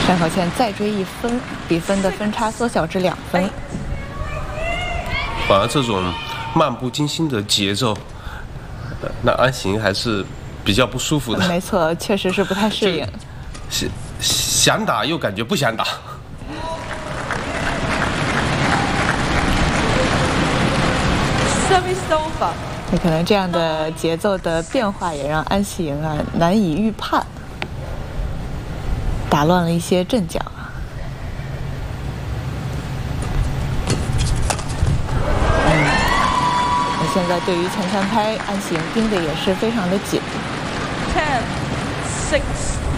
单口茜再追1分，比分的分差缩小至2分。 反而这种漫不经心的节奏，那安行还是比较不舒服的。 没错，确实是不太适应。 想打又感觉不想打。 那可能这样的节奏的变化也让安喜莹难以预判，打乱了一些阵脚。那现在对于前3拍，安喜莹盯的也是非常的紧。 10, 6.